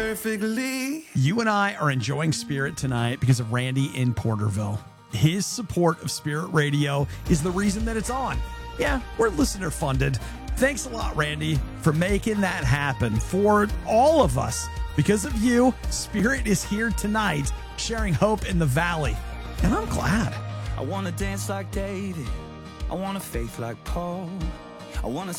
perfectly. You and I are enjoying Spirit tonight because of Randy in Porterville. His support of Spirit Radio is the reason that it's on. Yeah, we're listener funded. Thanks a lot, Randy, for making that happen for all of us. Because of you, Spirit is here tonight, sharing hope in the valley. And I'm glad. I want to dance like David. I want a faith like Paul. I want to